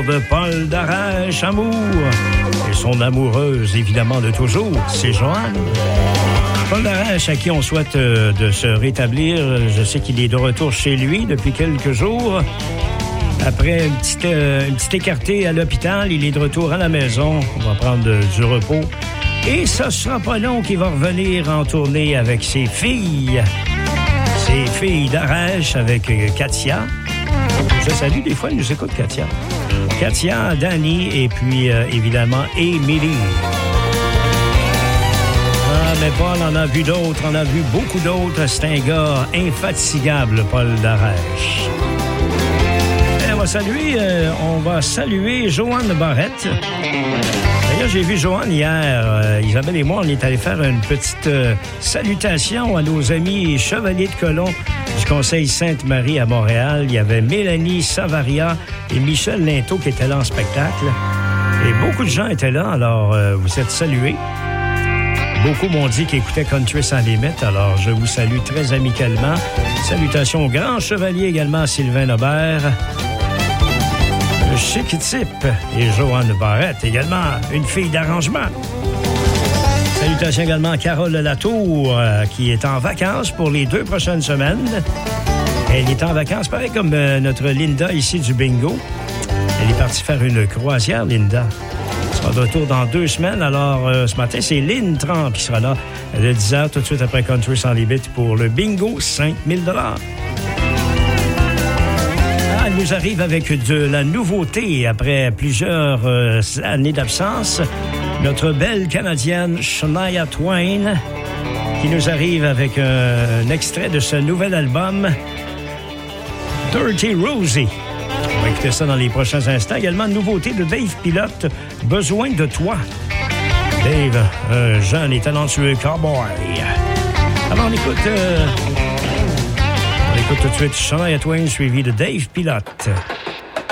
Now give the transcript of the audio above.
retour de Paul Darèche, Amour. Et son amoureuse, évidemment, de toujours, c'est Joanne. Paul Darèche, à qui on souhaite de se rétablir. Je sais qu'il est de retour chez lui depuis quelques jours. Après une petite écartée à l'hôpital, il est de retour à la maison. On va prendre du repos. Et ça sera pas long qu'il va revenir en tournée avec ses filles. Ses filles Darèche avec Katia. Je salue, des fois, elle nous écoute, Katia. Katia, Dani et puis, évidemment, Émilie. Ah, mais Paul en a vu d'autres, on a vu beaucoup d'autres. C'est un gars infatigable, Paul Darèche. On va saluer Joanne Barrette. D'ailleurs, j'ai vu Joanne hier. Isabelle et moi, on est allés faire une petite salutation à nos amis chevaliers de colon du Conseil Sainte-Marie à Montréal. Il y avait Mélanie Savaria et Michel Linteau qui étaient là en spectacle. Et beaucoup de gens étaient là, alors vous êtes salués. Beaucoup m'ont dit qu'ils écoutaient Country sans limite, alors je vous salue très amicalement. Salutations au grand chevalier également, Sylvain Aubert. Chic Type et Joanne Barrette, également une fille d'arrangement. Salutations également à Carole Latour, qui est en vacances pour les 2 prochaines semaines. Elle est en vacances, pareil comme notre Linda ici du bingo. Elle est partie faire une croisière, Linda. Elle sera de retour dans 2 semaines. Alors, ce matin, c'est Lynn Tramp qui sera là de 10h, tout de suite après Country sans limite pour le bingo, 5 000 $. Elle nous arrive avec de la nouveauté après plusieurs années d'absence. Notre belle Canadienne Shania Twain qui nous arrive avec un extrait de ce nouvel album Dirty Rosie. On va écouter ça dans les prochains instants. Également, nouveauté de Dave Pilote, Besoin de toi. Dave, jeune et talentueux cowboy. Alors, on écoute tout de suite Shania Twain suivi de Dave Pilote.